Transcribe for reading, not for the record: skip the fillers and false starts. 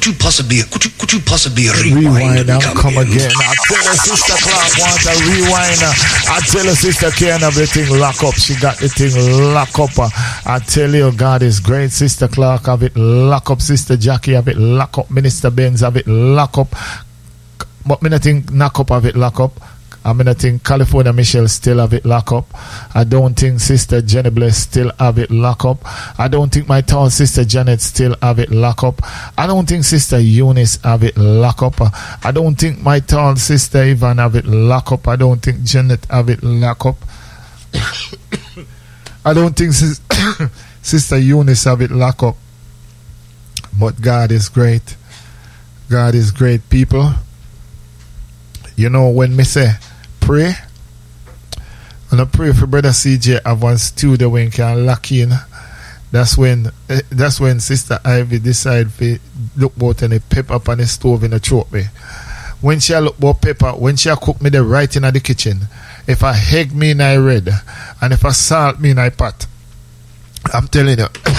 you possibly rewind and come again? I tell her Sister Clark wants a rewind. I tell her Sister Karen have the thing lock up. She got the thing lock up. I tell you, God is great. Sister Clark have it lock up. Sister Jackie have it lock up. Minister Benz have it lock up. But me not think knock up have it lock up. I mean, I think California Michelle still have it lock up. I don't think Sister Jenny Bless still have it lock up. I don't think my tall sister Janet still have it lock up. I don't think Sister Eunice have it lock up. I don't think my tall sister Yvonne have it lock up. I don't think Janet have it lock up. I don't think Sister Eunice have it lock up. But God is great. God is great, people. You know, when me say pray, and I pray for Brother CJ have one studio when can lock in. That's when Sister Ivy decide to look about any pepper on the stove in the throat me. When she look about pepper, when she cook me the right in the kitchen, if I egg me in I red, and if I salt me in I pot, I'm telling you,